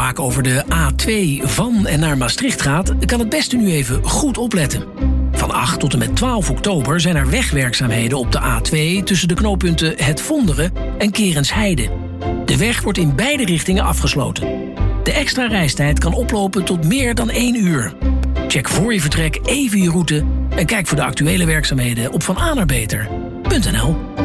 vaak over de A2 van en naar Maastricht gaat, kan het beste nu even goed opletten. Van 8 tot en met 12 oktober zijn er wegwerkzaamheden op de A2 tussen de knooppunten Het Vonderen en Kerensheide. De weg wordt in beide richtingen afgesloten. De extra reistijd kan oplopen tot meer dan 1 uur. Check voor je vertrek even je route en kijk voor de actuele werkzaamheden op vananaarbeter.nl.